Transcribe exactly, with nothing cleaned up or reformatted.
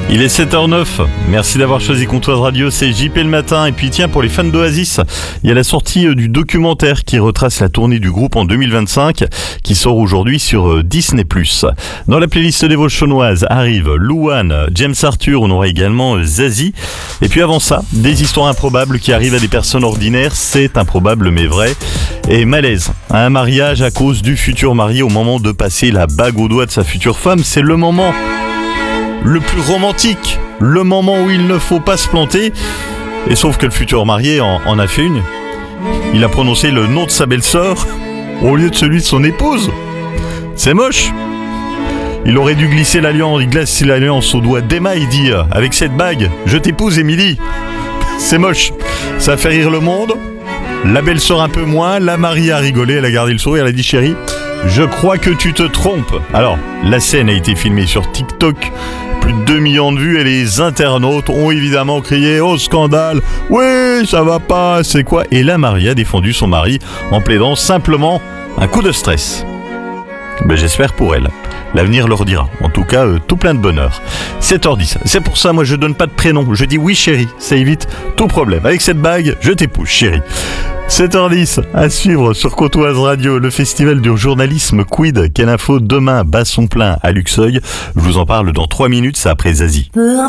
Il est sept heures neuf, merci d'avoir choisi Comptoise Radio, c'est J P le matin. Et puis tiens, pour les fans d'Oasis, il y a la sortie du documentaire qui retrace la tournée du groupe en deux mille vingt-cinq, qui sort aujourd'hui sur Disney plus. Dans la playlist des voix chaunoises arrive Louane, James Arthur, on aura également Zazie. Et puis avant ça, des histoires improbables qui arrivent à des personnes ordinaires, c'est improbable mais vrai. Et malaise, un mariage à cause du futur marié au moment de passer la bague au doigt de sa future femme, c'est le moment le plus romantique, le moment où il ne faut pas se planter. Et sauf que le futur marié en, en a fait une. Il a prononcé le nom de sa belle-sœur au lieu de celui de son épouse. C'est moche. Il aurait dû glisser l'alliance, il glace l'alliance au doigt d'Emma et dit « Avec cette bague, je t'épouse, Émilie ». C'est moche. Ça a fait rire le monde. La belle-sœur un peu moins. La mariée a rigolé, elle a gardé le sourire, elle a dit « Chérie, je crois que tu te trompes ». Alors, la scène a été filmée sur TikTok. Plus de deux millions de vues et les internautes ont évidemment crié « Oh scandale, oui ça va pas, c'est quoi ?» Et la mariée a défendu son mari en plaidant simplement un coup de stress. Ben, j'espère pour elle. L'avenir leur dira. En tout cas, euh, tout plein de bonheur. sept heures dix. C'est pour ça, moi, je donne pas de prénom. Je dis oui, chérie. Ça évite tout problème. Avec cette bague, je t'épouse, chérie. sept heures dix. À suivre sur Comptoise Radio, le festival du journalisme Quid. Quelle info demain, Basson Plein à Luxeuil. Je vous en parle dans trois minutes, c'est après Zazie.